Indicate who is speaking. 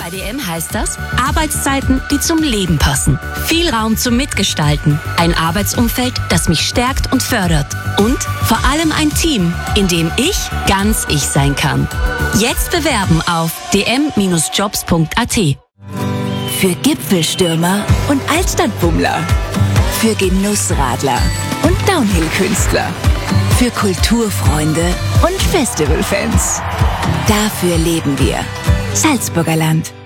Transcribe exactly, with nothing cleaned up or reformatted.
Speaker 1: Bei D M heißt das Arbeitszeiten, die zum Leben passen. Viel Raum zum Mitgestalten. Ein Arbeitsumfeld, das mich stärkt und fördert. Und vor allem ein Team, in dem ich ganz ich sein kann. Jetzt bewerben auf d m Bindestrich jobs punkt a t.
Speaker 2: Für Gipfelstürmer und Altstadtbummler. Für Genussradler und Downhill-Künstler. Für Kulturfreunde und Festivalfans. Dafür leben wir. Salzburger Land.